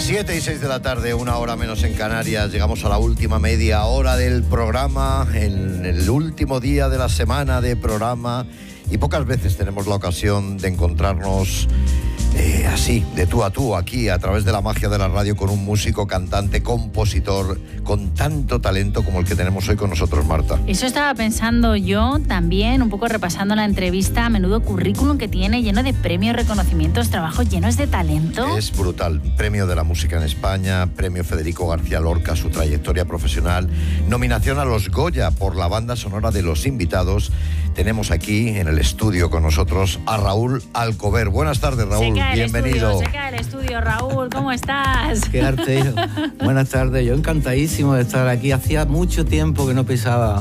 7:06 de la tarde, 1 hora menos en Canarias. Llegamos a la última media hora del programa, en el último día de la semana de programa, y pocas veces tenemos la ocasión de encontrarnos así, de tú a tú, aquí, a través de la magia de la radio, con un músico, cantante, compositor, con tanto talento como el que tenemos hoy con nosotros, Marta. Eso estaba pensando yo también, un poco repasando la entrevista, menudo currículum que tiene, lleno de premios, reconocimientos, trabajos llenos de talento. Es brutal. Premio de la música en España, premio Federico García Lorca, su trayectoria profesional, nominación a los Goya por la banda sonora de Los Invitados. Tenemos aquí en el estudio con nosotros a Raúl Alcover. Buenas tardes, Raúl. Bienvenido. Se cae el estudio, Raúl, ¿cómo estás? Qué arte, hijo. Buenas tardes, yo encantadísimo de estar aquí. Hacía mucho tiempo que no pisaba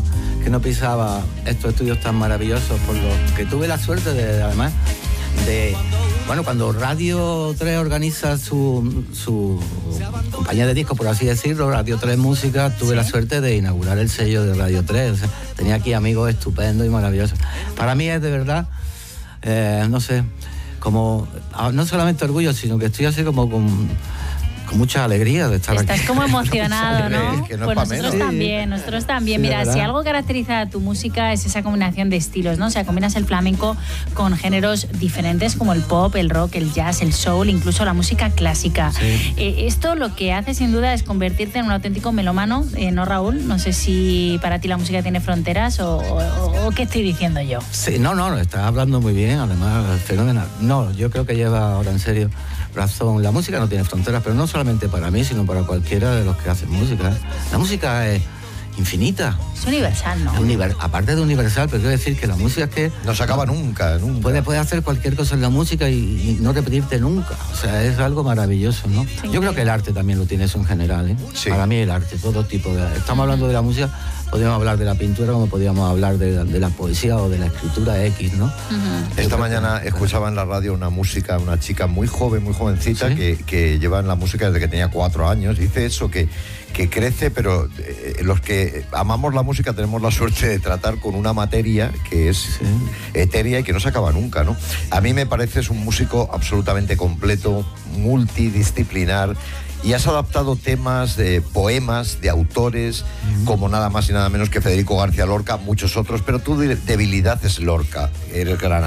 estos estudios tan maravillosos, por los que tuve la suerte además de cuando Radio 3 organiza su compañía de discos, por así decirlo, Radio 3 Música, tuve la suerte de inaugurar el sello de Radio 3. O sea, tenía aquí amigos estupendos y maravillosos. Para mí es de verdad, no sé, como no solamente orgullo, sino que estoy así como con mucha alegría de estar aquí. Estás como emocionado, ¿no? Que no pues es nosotros también. Sí, Mira, ¿verdad? si algo caracteriza a tu música es esa combinación de estilos, ¿no? O sea, combinas el flamenco con géneros diferentes como el pop, el rock, el jazz, el soul, incluso la música clásica. Sí. Esto lo que hace sin duda es convertirte en un auténtico melómano, ¿no, Raúl? No sé si para ti la música tiene fronteras o qué estoy diciendo yo. Sí, no, estás hablando muy bien, además, fenomenal. No, yo creo que lleva ahora en serio razón. La música no tiene fronteras, pero no solamente para mí, sino para cualquiera de los que hacen música. La música es infinita. Es universal, ¿no? Aparte de universal, pero quiero decir que la música es que No se acaba nunca. puedes hacer cualquier cosa en la música y no repetirte nunca. O sea, es algo maravilloso, ¿no? Sí. Yo creo que el arte también lo tiene eso en general, ¿eh? Sí. Para mí el arte, todo tipo de... Estamos hablando de la música, podríamos hablar de la pintura como podríamos hablar de la poesía o de la escritura X, ¿no? Esta mañana escuchaba en la radio una chica muy joven, muy jovencita, ¿Sí? que lleva en la música desde que tenía 4 años. Dice eso, que crece, pero los que amamos la música tenemos la suerte de tratar con una materia que es etérea y que no se acaba nunca, ¿no? A mí me pareces un músico absolutamente completo, multidisciplinar, y has adaptado temas de poemas, de autores, como nada más y nada menos que Federico García Lorca, muchos otros, pero tu debilidad es Lorca, eres gran